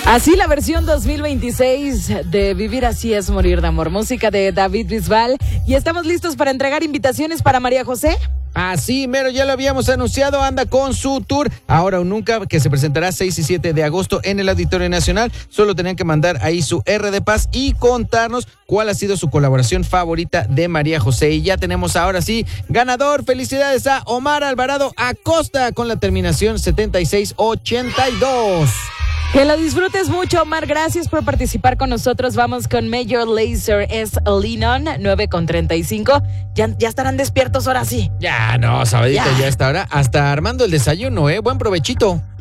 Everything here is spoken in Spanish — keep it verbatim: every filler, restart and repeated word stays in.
Así la versión dos mil veintiséis de Vivir así es morir de amor. Música de David Bisbal. Y estamos listos para entregar invitaciones para María José. Así, mero, ya lo habíamos anunciado, anda con su tour Ahora o Nunca, que se presentará seis y siete de agosto en el Auditorio Nacional. Solo tenían que mandar ahí su R de Paz y contarnos cuál ha sido su colaboración favorita de María José. Y ya tenemos ahora sí ganador. Felicidades a Omar Alvarado Acosta con la terminación setenta y seis ochenta y dos. Que lo disfrutes mucho, Omar. Gracias por participar con nosotros. Vamos con Major Lazer, es Lennon, nueve con treinta y cinco. Ya, ya estarán despiertos ahora sí. Ya, no, sabadito, Ya. ya está ahora. Hasta armando el desayuno, ¿eh? Buen provechito.